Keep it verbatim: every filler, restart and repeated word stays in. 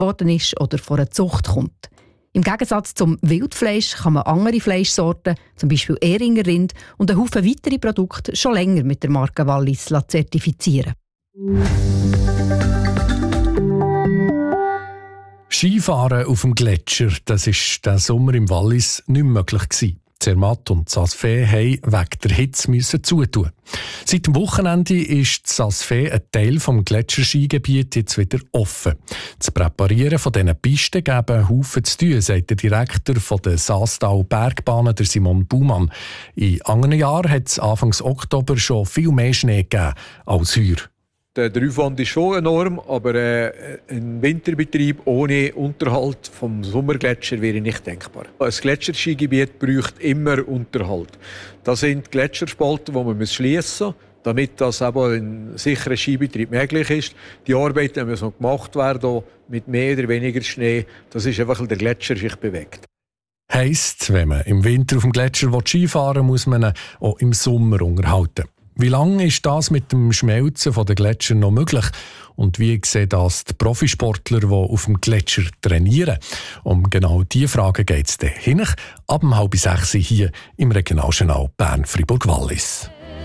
worden ist oder von einer Zucht kommt. Im Gegensatz zum Wildfleisch kann man andere Fleischsorten, zum Beispiel Ehringer Rind und einen Haufen weitere Produkte, schon länger mit der Marke Wallis zertifizieren. Skifahren auf dem Gletscher, das war diesen Sommer im Wallis nicht möglich gewesen. Zermatt und Saas-Fee mussten wegen der Hitze zutun. Seit dem Wochenende ist Saas-Fee ein Teil des Gletscherskigebiets jetzt wieder offen. Das Präparieren von diesen Pisten geben einen Haufen zu tun, sagt der Direktor der Saastal Bergbahnen, der Simon Baumann. In anderen Jahren hat es Anfang Oktober schon viel mehr Schnee gegeben als heuer. Der Aufwand ist schon enorm, aber äh, ein Winterbetrieb ohne Unterhalt vom Sommergletscher wäre nicht denkbar. Ein Gletscherskigebiet braucht immer Unterhalt. Das sind Gletscherspalte, die man schliessen muss, damit das eben ein sicherer Skibetrieb möglich ist. Die Arbeiten müssen gemacht werden mit mehr oder weniger Schnee. Das ist einfach, weil der Gletscher sich bewegt. Heisst, wenn man im Winter auf dem Gletscher Skifahren will, muss man ihn auch im Sommer unterhalten. Wie lange ist das mit dem Schmelzen der Gletscher noch möglich? Und wie sehen das die Profisportler, die auf dem Gletscher trainieren? Um genau diese Fragen geht es dann hin. Ab um halb sechs hier im Regionaljournal Bern-Fribourg-Wallis.